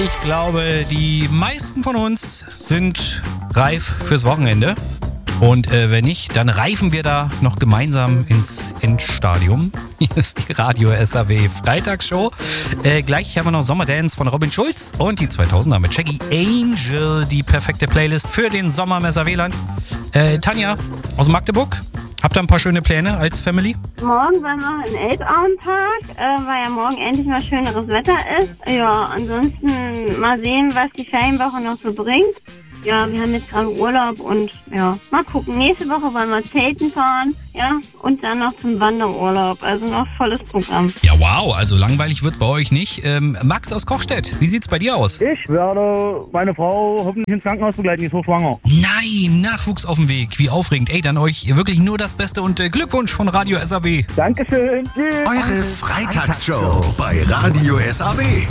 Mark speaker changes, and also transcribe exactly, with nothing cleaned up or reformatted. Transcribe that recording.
Speaker 1: Ich glaube, die meisten von uns sind reif fürs Wochenende. Und äh, wenn nicht, dann reifen wir da noch gemeinsam ins Endstadium. Hier ist die Radio S A W Freitagsshow. Äh, gleich haben wir noch Sommerdance von Robin Schulz und die zweitausender mit Shaggy Angel. Die perfekte Playlist für den Sommer im S A W-Land. Äh, Tanja aus Magdeburg, habt ihr ein paar schöne Pläne als Family?
Speaker 2: Morgen waren wir im Elbauenpark, äh, weil ja morgen endlich mal schöneres Wetter ist. Ja, ansonsten mal sehen, was die Ferienwoche noch so bringt. Ja, wir haben jetzt gerade Urlaub und ja, mal gucken. Nächste Woche wollen wir Zelten fahren, ja, und dann noch zum Wanderurlaub. Also noch volles Programm.
Speaker 1: Ja, wow, also langweilig wird bei euch nicht. Ähm, Max aus Kochstedt, wie sieht's bei dir aus?
Speaker 3: Ich werde meine Frau hoffentlich ins Krankenhaus begleiten, die ist hochschwanger.
Speaker 1: Nein, Nachwuchs auf dem Weg, wie aufregend. Ey, dann euch wirklich nur das Beste und äh, Glückwunsch von Radio S A W.
Speaker 3: Dankeschön, tschüss.
Speaker 4: Eure Freitagsshow bei Radio S A W.